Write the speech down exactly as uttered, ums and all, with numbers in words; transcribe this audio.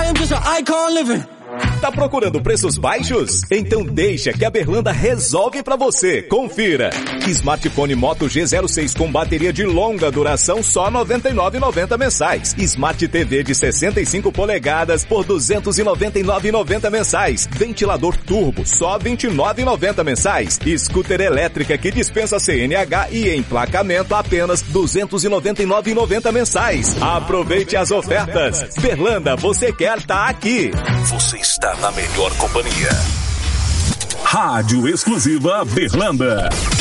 I am just an icon living. Tá procurando preços baixos? Então deixa que a Berlanda resolve pra você. Confira. Smartphone Moto G zero seis com bateria de longa duração só noventa e nove reais e noventa centavos mensais. Smart T V de sessenta e cinco polegadas por duzentos e noventa e nove reais e noventa centavos mensais. Ventilador turbo só vinte e nove reais e noventa centavos mensais. Scooter elétrica que dispensa C N H e emplacamento apenas duzentos e noventa e nove reais e noventa centavos mensais. Aproveite as ofertas. Berlanda, você quer tá aqui. Você está na melhor companhia. Rádio Exclusiva Berlanda.